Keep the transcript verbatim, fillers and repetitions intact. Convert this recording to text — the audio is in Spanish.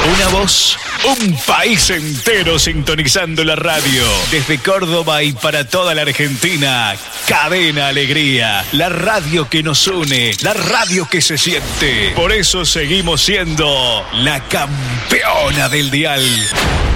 Una voz, un país entero sintonizando la radio. Desde Córdoba y para toda la Argentina, Cadena Alegría. La radio que nos une, la radio que se siente. Por eso seguimos siendo la campeona del dial.